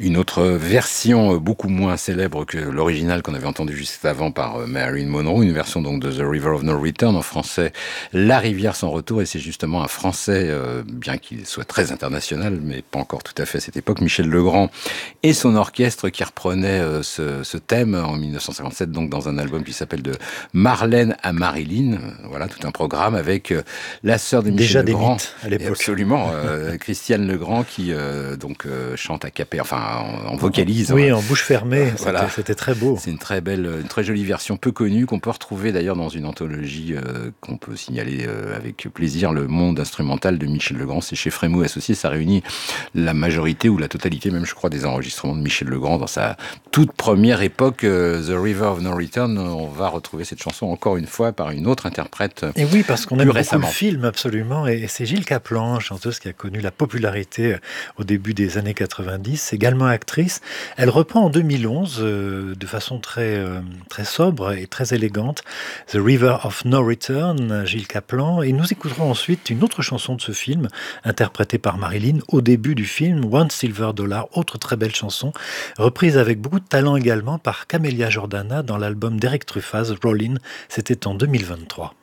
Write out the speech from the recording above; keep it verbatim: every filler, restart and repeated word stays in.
Une autre version beaucoup moins célèbre que l'original qu'on avait entendu juste avant par Marilyn Monroe, une version donc de The River of No Return, en français La rivière sans retour, et c'est justement un français, euh, bien qu'il soit très international, mais pas encore tout à fait à cette époque, Michel Legrand et son orchestre qui reprenait euh, ce, ce thème en mille neuf cent cinquante-sept, donc dans un album qui s'appelle De Marlène à Marilyn, voilà, tout un programme avec euh, la sœur de Michel Déjà des Legrand, mythes à l'époque. absolument, euh, Christiane Legrand qui euh, donc euh, chante à capé, enfin en, en vocalise. Oui, hein. en bouche fermée, Voilà. c'était, c'était très beau. C'est une très belle, une très jolie version peu connue qu'on peut retrouver d'ailleurs dans une anthologie euh, qu'on peut signaler euh, avec plaisir, Le Monde instrumental de Michel Legrand. C'est chez Frémaux Associés, ça réunit la majorité ou la totalité même, je crois, des enregistrements de Michel Legrand dans sa toute première époque, euh, The River of No Return. On va retrouver cette chanson encore une fois par une autre interprète. Et oui, parce qu'on plus aime récemment. beaucoup le film, absolument. Et c'est Gilles Caplan, chanteuse qui a connu la popularité au début des années quatre-vingt-dix, également actrice. Elle reprend en deux mille onze, euh, de façon très, euh, très sobre et très élégante, The River of No Return, Gilles Caplan. Et nous écouterons ensuite une autre chanson de ce film, interprétée par Marilyn au début du film, One Silver Dollar, autre très belle chanson, reprise avec beaucoup de talent également par Camélia Jordana dans l'album d'Eric Truffaz, Rollin'. C'était en deux mille vingt-trois.